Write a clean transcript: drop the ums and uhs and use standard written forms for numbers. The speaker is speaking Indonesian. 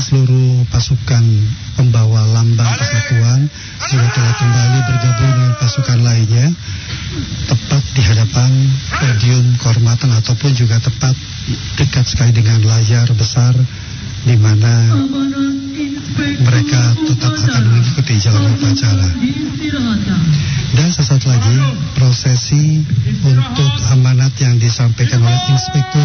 seluruh pasukan pembawa lambang persatuan juga telah kembali bergabung dengan pasukan lainnya tepat di hadapan podium kehormatan ataupun juga tepat dekat sekali dengan layar besar di mana mereka tetap akan mengikuti jalannya upacara. Dan sesaat lagi prosesi untuk amanat yang disampaikan oleh Inspektur